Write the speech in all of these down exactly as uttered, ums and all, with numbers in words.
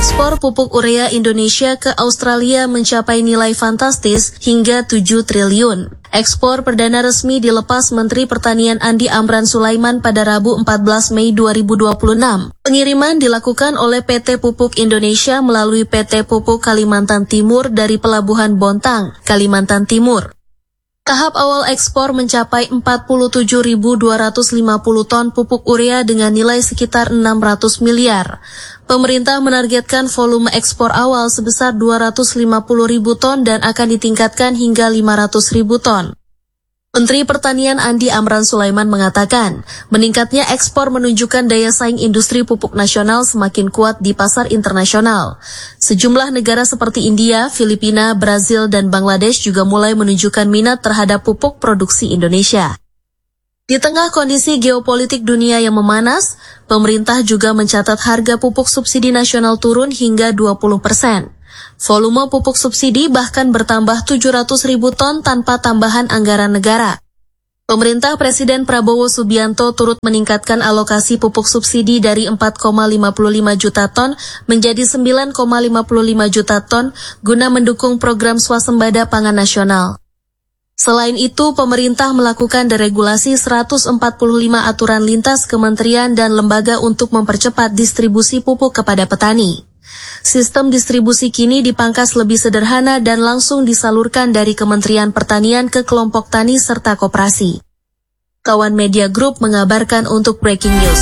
Ekspor pupuk urea Indonesia ke Australia mencapai nilai fantastis hingga tujuh triliun. Ekspor perdana resmi dilepas Menteri Pertanian Andi Amran Sulaiman pada Rabu empat belas Mei dua ribu dua puluh enam. Pengiriman dilakukan oleh P T Pupuk Indonesia melalui P T Pupuk Kalimantan Timur dari Pelabuhan Bontang, Kalimantan Timur. Tahap awal ekspor mencapai empat puluh tujuh ribu dua ratus lima puluh ton pupuk urea dengan nilai sekitar enam ratus miliar. Pemerintah menargetkan volume ekspor awal sebesar dua ratus lima puluh ribu ton dan akan ditingkatkan hingga lima ratus ribu ton. Menteri Pertanian Andi Amran Sulaiman mengatakan, meningkatnya ekspor menunjukkan daya saing industri pupuk nasional semakin kuat di pasar internasional. Sejumlah negara seperti India, Filipina, Brazil, dan Bangladesh juga mulai menunjukkan minat terhadap pupuk produksi Indonesia. Di tengah kondisi geopolitik dunia yang memanas, pemerintah juga mencatat harga pupuk subsidi nasional turun hingga dua puluh persen. Volume pupuk subsidi bahkan bertambah tujuh ratus ribu ton tanpa tambahan anggaran negara. Pemerintah Presiden Prabowo Subianto turut meningkatkan alokasi pupuk subsidi dari empat koma lima puluh lima juta ton menjadi sembilan koma lima puluh lima juta ton guna mendukung program swasembada pangan nasional. Selain itu, pemerintah melakukan deregulasi seratus empat puluh lima aturan lintas kementerian dan lembaga untuk mempercepat distribusi pupuk kepada petani. Sistem distribusi kini dipangkas lebih sederhana dan langsung disalurkan dari Kementerian Pertanian ke kelompok tani serta koperasi. Kawan Media Group mengabarkan untuk Breaking News.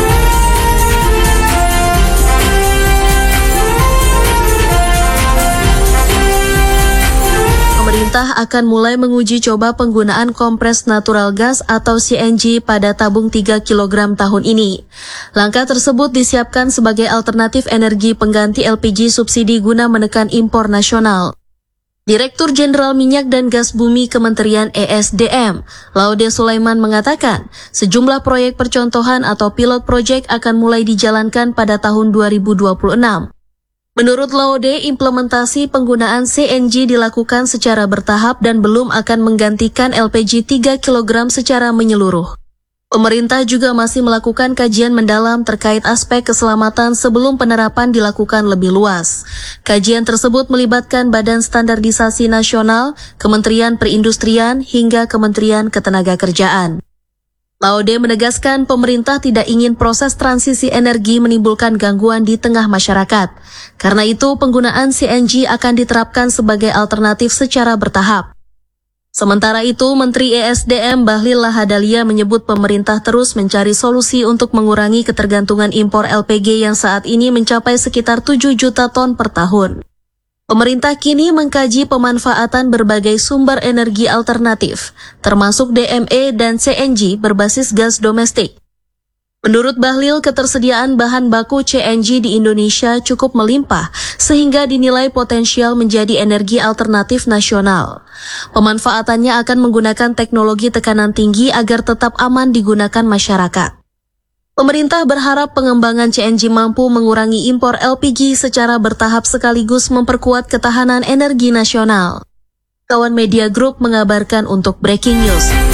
Pemerintah akan mulai menguji coba penggunaan kompres natural gas atau C N G pada tabung tiga kilogram tahun ini. Langkah tersebut disiapkan sebagai alternatif energi pengganti L P G subsidi guna menekan impor nasional. Direktur Jenderal Minyak dan Gas Bumi Kementerian E S D M, Laude Sulaiman mengatakan, sejumlah proyek percontohan atau pilot project akan mulai dijalankan pada tahun dua ribu dua puluh enam. Menurut Laude, implementasi penggunaan C N G dilakukan secara bertahap dan belum akan menggantikan L P G tiga kilogram secara menyeluruh. Pemerintah juga masih melakukan kajian mendalam terkait aspek keselamatan sebelum penerapan dilakukan lebih luas. Kajian tersebut melibatkan Badan Standarisasi Nasional, Kementerian Perindustrian, hingga Kementerian Ketenagakerjaan. Laude menegaskan pemerintah tidak ingin proses transisi energi menimbulkan gangguan di tengah masyarakat. Karena itu, penggunaan C N G akan diterapkan sebagai alternatif secara bertahap. Sementara itu, Menteri E S D M Bahlil Lahadalia menyebut pemerintah terus mencari solusi untuk mengurangi ketergantungan impor L P G yang saat ini mencapai sekitar tujuh juta ton per tahun. Pemerintah kini mengkaji pemanfaatan berbagai sumber energi alternatif, termasuk D M E dan C N G berbasis gas domestik. Menurut Bahlil, ketersediaan bahan baku C N G di Indonesia cukup melimpah, sehingga dinilai potensial menjadi energi alternatif nasional. Pemanfaatannya akan menggunakan teknologi tekanan tinggi agar tetap aman digunakan masyarakat. Pemerintah berharap pengembangan C N G mampu mengurangi impor L P G secara bertahap sekaligus memperkuat ketahanan energi nasional. Kawan Media Group mengabarkan untuk Breaking News.